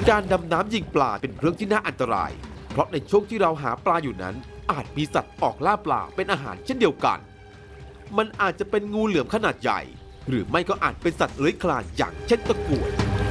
การดำน้ำยิงปลาเป็นเรื่องที่น่าอันตรายเพราะในช่วงที่เราหาปลาอยู่นั้นอาจมีสัตว์ออกล่าปลาเป็นอาหารเช่นเดียวกันมันอาจจะเป็นงูเหลือมขนาดใหญ่หรือไม่ก็อาจเป็นสัตว์เลื้อยคลานอย่างเช่นตะกรวด